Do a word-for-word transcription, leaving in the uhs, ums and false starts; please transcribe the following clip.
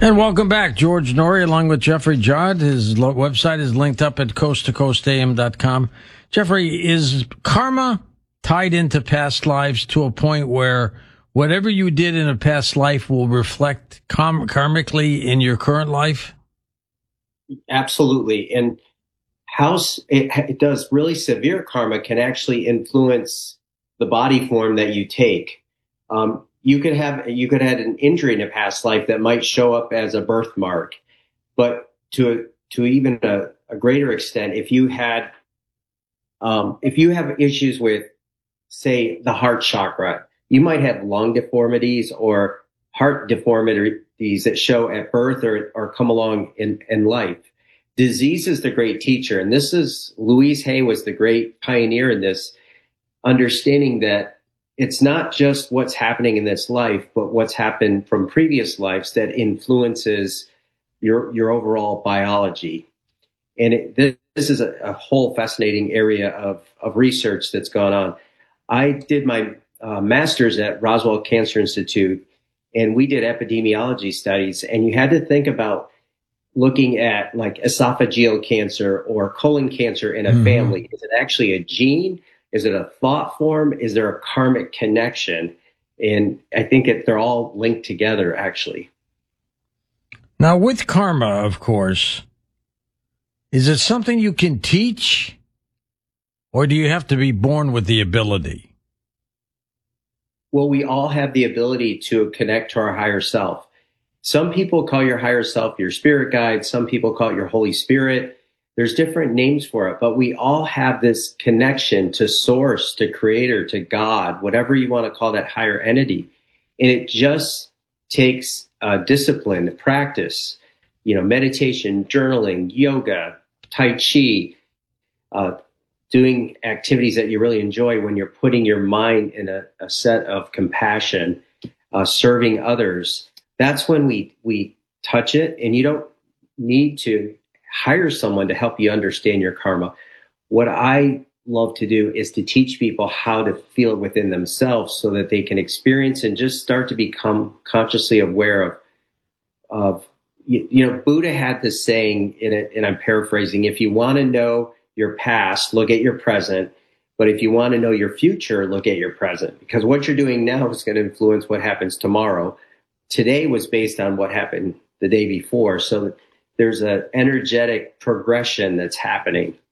And welcome back. George Noory along with Jeffrey Judd. His lo- website is linked up at coast to coast a m dot com. Jeffrey, is karma tied into past lives to a point where whatever you did in a past life will reflect karm- karmically in your current life? Absolutely. And how it, it does really severe karma can actually influence the body form that you take. Um, you could have you could have an injury in a past life that might show up as a birthmark, but to to even a, a greater extent, if you had um, if you have issues with, say, the heart chakra, you might have lung deformities or heart deformities that show at birth or, or come along in, in life. Disease is the great teacher. And this is, Louise Hay was the great pioneer in this, understanding that it's not just what's happening in this life, but what's happened from previous lives that influences your, your overall biology. And it, this is a, a whole fascinating area of, of research that's gone on. I did my uh, master's at Roswell Cancer Institute, and we did epidemiology studies, and you had to think about looking at like esophageal cancer or colon cancer in a mm-hmm. family. Is it actually a gene? Is it a thought form? Is there a karmic connection? And I think it, they're all linked together, actually. Now, with karma, of course, is it something you can teach, or do you have to be born with the ability? Well, we all have the ability to connect to our higher self. Some people call your higher self your spirit guide. Some people call it your Holy Spirit. There's different names for it, but we all have this connection to source, to creator, to God, whatever you want to call that higher entity. And it just takes uh, discipline, practice, you know, meditation, journaling, yoga, Tai Chi, uh, doing activities that you really enjoy when you're putting your mind in a, a set of compassion, uh, serving others. That's when we, we touch it, and you don't need to hire someone to help you understand your karma. What I love to do is to teach people how to feel it within themselves so that they can experience and just start to become consciously aware of, of, you, you know, Buddha had this saying in it, and I'm paraphrasing, if you want to know your past, look at your present. But if you want to know your future, look at your present, because what you're doing now is going to influence what happens tomorrow. Today was based on what happened the day before. So there's an energetic progression that's happening.